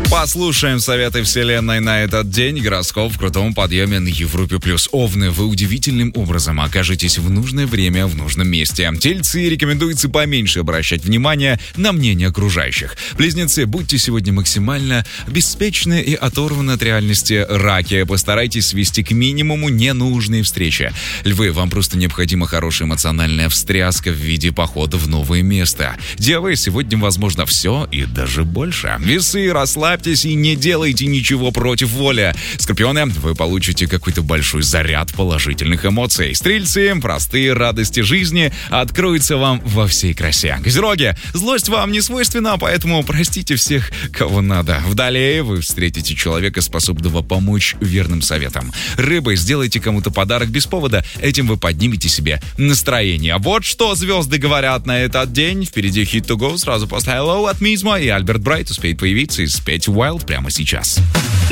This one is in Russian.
Послушаем советы вселенной на этот день. Гороскоп в крутом подъеме на Европе+. Овны, вы удивительным образом окажетесь в нужное время в нужном месте. Тельцы, рекомендуется поменьше обращать внимание на мнение окружающих. Близнецы, будьте сегодня максимально беспечны и оторваны от реальности. Раки, постарайтесь свести к минимуму ненужные встречи. Львы, вам просто необходима хорошая эмоциональная встряска в виде похода в новое место. Девы, сегодня возможно все и даже больше. Весы, расслабьтесь и не делайте ничего против воли. Скорпионы, вы получите какой-то большой заряд положительных эмоций. Стрельцы, простые радости жизни откроются вам во всей красе. Козероги, злость вам не свойственна, поэтому простите всех, кого надо. Водолеи, вы встретите человека, способного помочь верным советам. Рыбы, сделайте кому-то подарок без повода, этим вы поднимете себе настроение. Вот что звезды говорят на этот день. Впереди Hit to Go, сразу после Hello от Мизма, и Альберт Брайт успеет появиться и спеть Wild прямо сейчас.